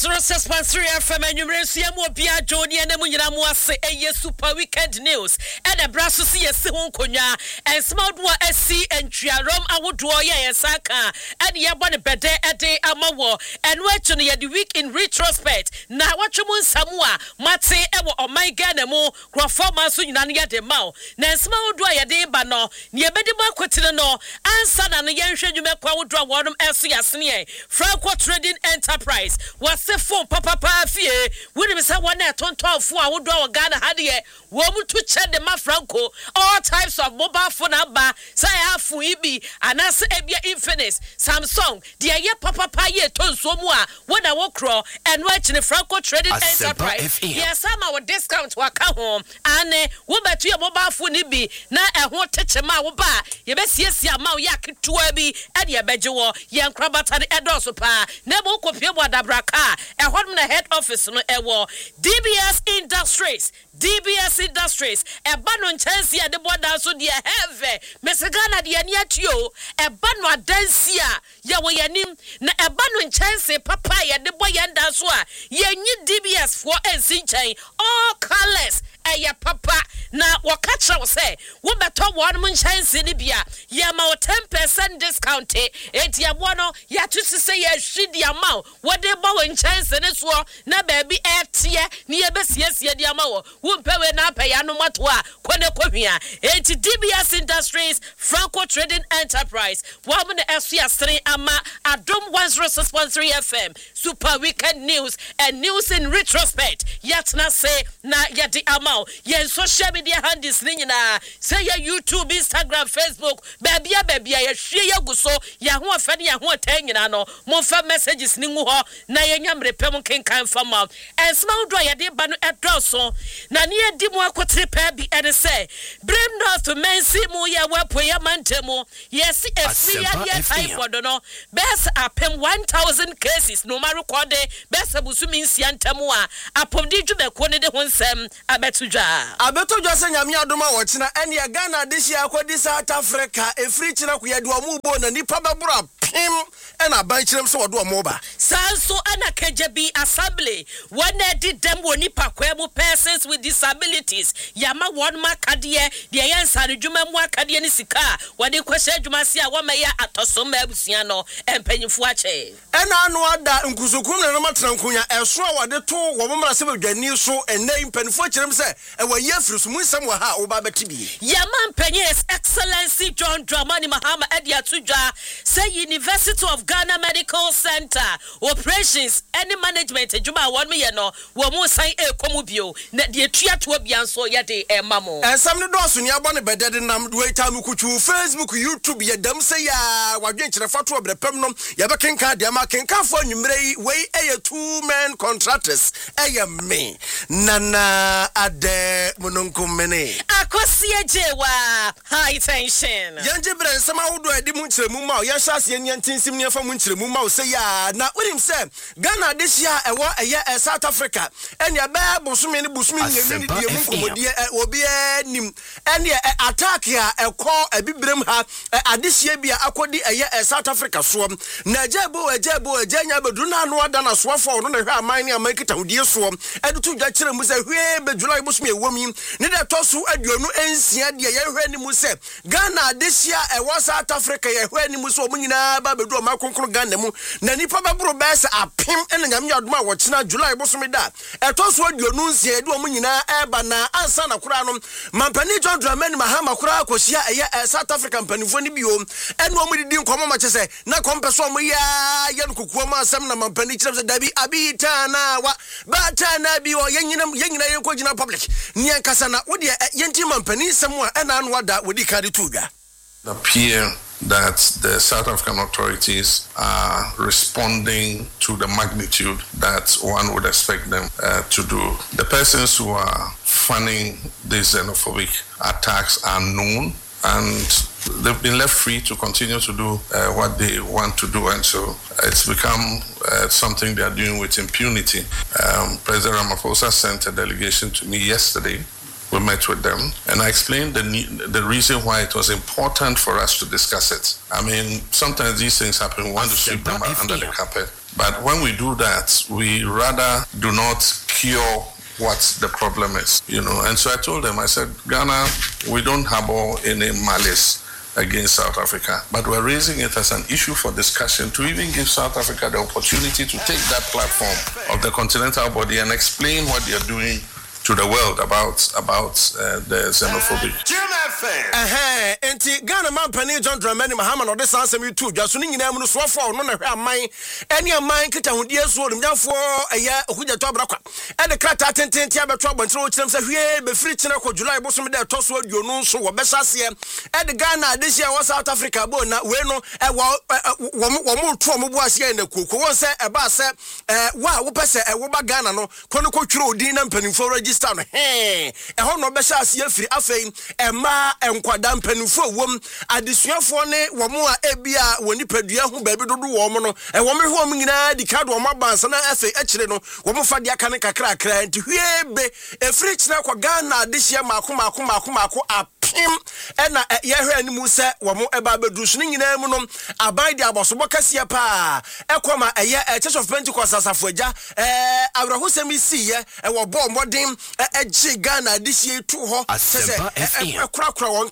106.3 FM and you will be a Johnny and Munyamwase a super weekend news and a brasso see a Simon Konya and small war SC and Triarom I would draw ya Saka and Yabana Bede a day Amawo and watching the week in retrospect. Now watch you Samoa Mate Ewo or my Ganamo Grafoma Sunania de Mao Nan small dry a day bano near Bedima Quatino and San and the Yansha you make Quadra Wadam SC Asnia Franco Trading Enterprise. What's the phone, Papa Fie? Wouldn't be someone at 12 I would draw a Ghana had ye. Woman to chat the Mafranco, all types of mobile phone number, say Fuibi, and answer Ebia Infinite, Samsung, dear Papa Paye, Ton Somua, when I walk raw, and watching the Franco Trading Enterprise. Yes, some our discounts will come home, and woman to your mobile phone be now I won't touch a mouth bar. You best yes, your mouth yak to be, and your bedjo, young Krabat and Edosopa, never copy what Abraka, and what the head office no ewo DBS Industries a banon chance ya de boda so de have mesegana de ania tio e bano adansia ya wo yanim na e banon chance papa ya de boyanda so a yenyi DBS for ensin all colors eya papa na wakacha wo say wo beto one mun chance ni bia ya ma 10% discount enti abo no ya to say ya hwidi ama wo de bo won chance ne so na baby etie ni ye besiesie de ama wo mpewe na apaya no mato a kone kohia enti DBS Industries Franco Trading Enterprise wo mun esu asere ama Adom 106.3 FM super weekend news and news in retrospect yet na say na yadi ama yen social media handles ni nyina say ya YouTube, Instagram, Facebook baby ya hwie ya guso ya ho afani ya ho tan nyina no mo fa messages ni ngu ho na yenyamre pem kenkan fama and small do ya de ba no edroso na ne edi mo akotre pa bi ene say brim north mensi mu ya wapo ya mantemu yes efri ya typhoid no best apem 1000 cases no ma record best busumi nsiantemu a apomdi dwubeko ne de ho nsem Abetodwa se nyame adoma wo kina ene ya Ghana dishi akodi South Africa efri kina ku yede omu bo na nipa babura pim ena ban kirem se wodo omu ba sanso ana KJB assembly when did them woni pakwemu persons with disabilities yama one makadie de yansa adwuma mu akadie ni sika wode kwese adwuma se a wamaya atoso ma abusua no empanyifo ache ena anu ada nkusukum na matran kunya eso a wode to wo momra se badwani so ene impanifo kirem se ewa yefiri so munsam wa ha oba betibi yaman penyes excellency John Dramani Mahama Edia Tujwa say University of Ghana Medical Center operations any management adwuma won me ye no wo mu san ekomu bio na de atua to bianso ye de emamo ensam ne doso ni abone bedede nam do eta mukutu Facebook YouTube ye dam say ya wadwen kire fato obrepem no ye be kenka de ma kenka fo nwumre we eye 2-man contractors eye me nana ade mononkumene akosie jewa high tension yanje bre nsama wodo adi mu nkyeremu ma ye hyase ye ntinsim ne fa mu nkyeremu ma say ya na urim say Ghana deshia ewo eye South Africa ene ba bosome ne bosome nyemi die mu komodie obi anim ene attack ya ekọ abibrem ha adeshia bia akodi eye South Africa so na jebo anya bedu na anu ada na so afọ no na hwe aman ne amakita hodie so edutu dwa kire mu say hwe bedula ibosome ewom ne de toso aduonu ensia de ye hwe ni mu say Ghana deshia ewo South Africa ye hwe ni mu so omunyina ba bedu o makonkro Ghana mu na nipa baburo bese apim ene nyame adoma wo kina July bosome da etoso aduonu nsia de omunyina eba na ansa na kura no mampani John Dramani Mahama kura akosia eye South African panifo ni bio ene omudidi nkomo ma chese na kompeso omu ya nkukuo ma asem na mampani kire se dabi abita na wa batana bi o yenyina yekogina public nyen kasa na wo de yenti mampani sem a ena anu ada wodi kade tuga appear that the South African authorities are responding to the magnitude that one would expect them to do. The persons who are funding these xenophobic attacks are known, and they've been left free to continue to do what they want to do, and so it's become something they are doing with impunity. President Ramaphosa sent a delegation to me yesterday we met with them, and I explained the reason why it was important for us to discuss it. I mean, sometimes these things happen, we want to sweep them under the carpet. But when we do that, we rather do not cure what the problem is, And so I told them, I said, Ghana, we don't harbor any malice against South Africa, but we're raising it as an issue for discussion to even give South Africa the opportunity to take that platform of the continental body and explain what they're doing to the world about the xenophobia. Enti Ghana man pani John Dramani Mahama no this answer me too. Just ni nyina mu so for no na hwe aman eni aman kita hodie so dum nyafo eya okuja to abrakwa. E de krata tententi abeto abontre o kirem se hwe be free kine ko July bosom de to so aduonu so wo be hyase. E de Ghana de hia wo South Africa bo na we no wo mo to mo bo ase na koko won se e ba se wa wo pese e wo ba Ghana no kono ko twiro odin na mpanimfo register no e ho no be hyase afiri afei ema enkwada mpanimfo wom adesuafo ne wo mo a ebia woni padua ho baabi dodo wo mo no wo me ho mo nyina di card wo mo bansa na afei akire no wo mo fa dia kan kakra nti hwebe efiri kina kwa Ghana de hia mako apim ena yehwe animu se wo mo eba bedu so nyina mu no aban di abosobo kasia pa ekoma Church of Pentecost asafo agya abrahosemi siye wo bo modern ege Ghana de hia tu ho se kura won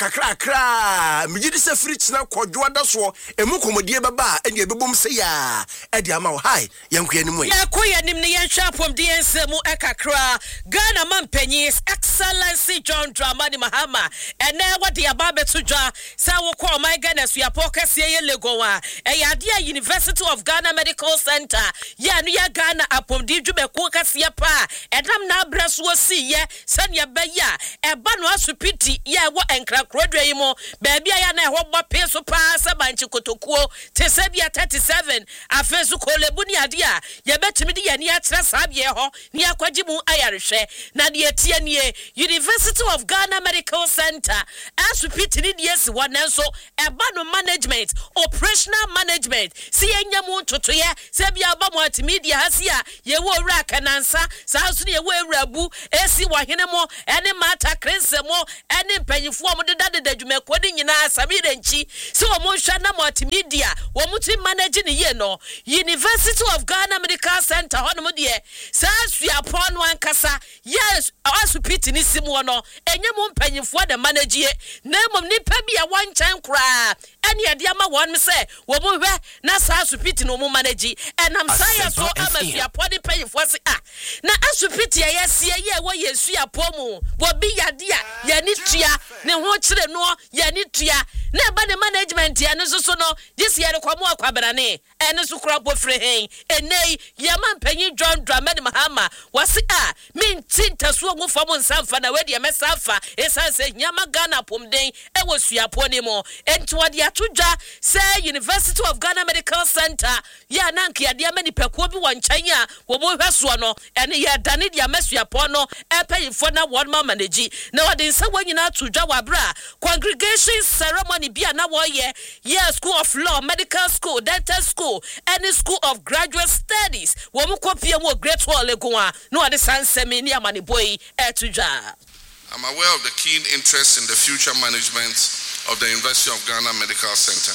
kakra migidi se free china kwadwo da so emu komodie baba ene ebebom se ya edi ama wo hai yankwa animu ya koya nim ne yanhwa pom de ensemu ekakra Ghana mampanyi Excellency John Dramani Mahama ene wode ababe todwa sa wo ko my Ghana suapo kase ye legowa eyade University of Ghana Medical Center ya no ya Ghana apomdi dwube ko kase pa edam na abraso si ye sane be ya eba no asupiti ye wo enkra krodwa yi mo baabia ya na ehwo bo peso pa sa banchi kotokuo tesebia 37 afesu kolebu ni ade a ye betimi de yani atra sabie ho ni akwaji mu ayarehwe na de etie nie University of Ghana Medical Center asupiti ni de si wonenso eba no management operational management si enya mu totoye sebia ba mo atimedia hasia ye wo wura kanansa sa so ye wo awurabu esi wahene mo ene mata krensemo ene mpanyifo mo de dadadwuma kodi nyina samire nchi si wo mo hwa na mo atimedia wo muti manage ni ye no University of Ghana Medical Center hono mo de sa suapon no ankasa yes asupiti ni simu no enye mo mpanyifo de manage na mom nipa bia wanchan kra ene ade ama won se wo mo hwe na sa asupiti no mo manage enam saya so amasuapon mpanyifo se na asupiti ya sie ye wo yesuapon mu wo bi yade a ya ni tua ne ho kire no ya ni tua na ba ne management ya ne so no disi ya rekwa mu akwabrane ene so kura bofre hen enei ya mampanyi John Dramani Mahama wasi minti ntasuo mu fam nsamfa na wedi mesafa esanse nyama Ghana pomden ewo suapon ni mo enti wade atodwa say University of Ghana Medical Center ya nanke ya dia mani pekuo bi wanchan a wo bo hweso no ene ya dane dia masuapon no epayifo na won ma manage na wade nsa wanyina atodwa wabra congregation ceremony bia na wo ye School of Law, Medical School, Dental School, any School of Graduate Studies wo mo kopie mo Great Hall legoa no wade sansemi ni amani boy etodwa. I'm aware of the keen interest in the future management of the University of Ghana Medical Center.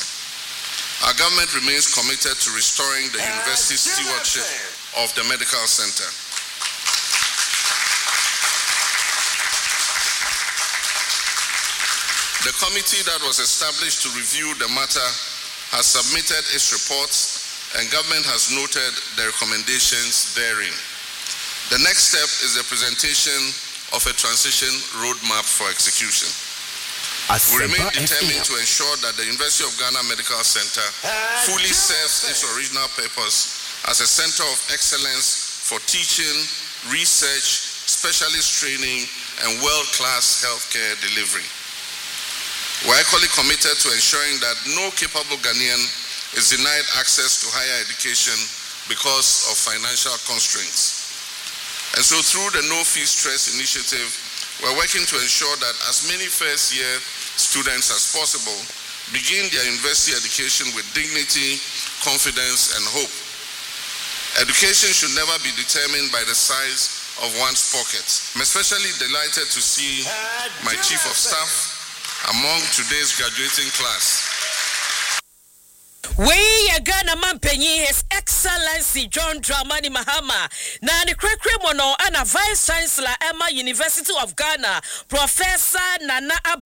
Our government remains committed to restoring the university's stewardship of the medical center. The committee that was established to review the matter has submitted its reports, and government has noted the recommendations therein. The next step is the presentation of a transition roadmap for execution. We remain determined to ensure that the University of Ghana Medical Center fully serves its original purpose as a center of excellence for teaching, research, specialist training, and world-class healthcare delivery. We're equally committed to ensuring that no capable Ghanaian is denied access to higher education because of financial constraints. And so through the No Fee Stress initiative, we're working to ensure that as many first-year students as possible begin their university education with dignity, confidence, and hope. Education should never be determined by the size of one's pocket. I'm especially delighted to see my chief of staff among today's graduating class. We are Ghana Mampenyi, His Excellency John Dramani Mahama, Nani Krekremono, and a Vice Chancellor Emma University of Ghana, Professor Nana